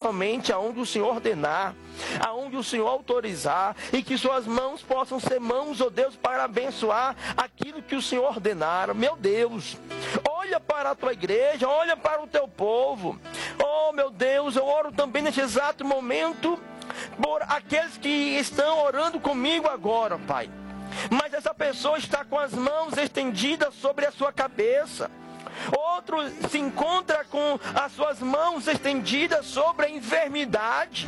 somente aonde o Senhor ordenar, aonde o Senhor autorizar, e que suas mãos possam ser mãos, ó Deus, para abençoar aquilo que o Senhor ordenar. Meu Deus, olha para a tua igreja, olha para o teu povo. Oh, meu Deus, eu oro também neste exato momento por aqueles que estão orando comigo agora, Pai. Mas essa pessoa está com as mãos estendidas sobre a sua cabeça. Outro se encontra com as suas mãos estendidas sobre a enfermidade.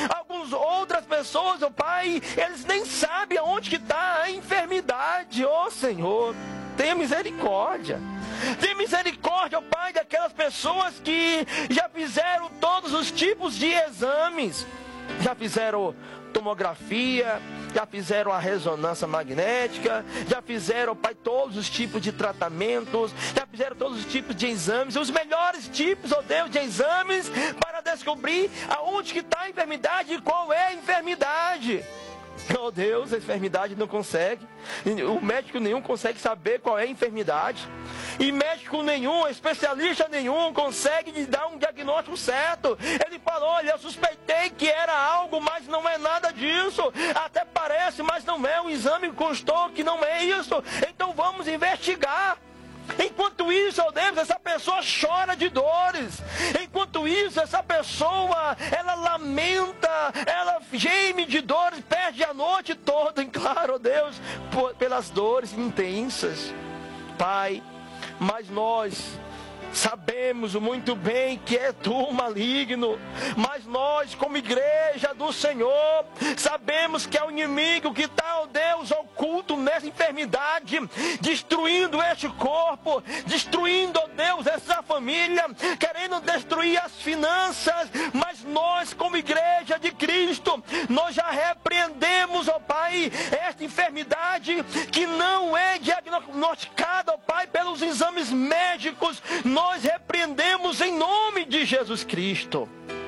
Outras pessoas, ó Pai, eles nem sabem aonde que está a enfermidade. Ó Senhor, tenha misericórdia. Tem misericórdia, ó Pai, daquelas pessoas que já fizeram todos os tipos de exames. Já fizeram tomografia, já fizeram a ressonância magnética, já fizeram, Pai, todos os tipos de tratamentos, já fizeram todos os tipos de exames, os melhores tipos, ó Deus, de exames, para descobrir aonde que está a enfermidade e qual é a enfermidade. Oh Deus, a enfermidade não consegue, o médico nenhum consegue saber qual é a enfermidade, e médico nenhum, especialista nenhum consegue lhe dar um diagnóstico certo. Ele falou: olha, eu suspeitei que era algo, mas não é nada disso, até parece, mas não é, o exame constou que não é isso, então vamos investigar. Enquanto isso, ó Deus, essa pessoa chora de dores. Enquanto isso, essa pessoa, ela lamenta, ela geme de dores, perde a noite toda, em claro, ó Deus, pelas dores intensas. Pai, mas nós sabemos muito bem que é tu, maligno, mas nós, como igreja do Senhor, sabemos que é o inimigo que está, ó Deus, oculto nessa enfermidade, destruindo este corpo, destruindo, ó Deus, essa família, querendo destruir as finanças. Mas nós, como igreja de Cristo, nós já repreendemos, ó Pai, esta enfermidade que não é diagnosticada, ó Pai, pelos exames médicos. Nós repreendemos em nome de Jesus Cristo.